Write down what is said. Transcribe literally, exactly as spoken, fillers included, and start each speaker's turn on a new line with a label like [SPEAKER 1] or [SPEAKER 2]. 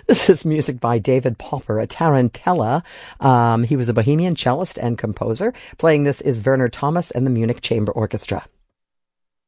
[SPEAKER 1] This is music by David Popper, a tarantella. Um, he was a Bohemian cellist and composer. Playing this is Werner Thomas and the Munich Chamber Orchestra.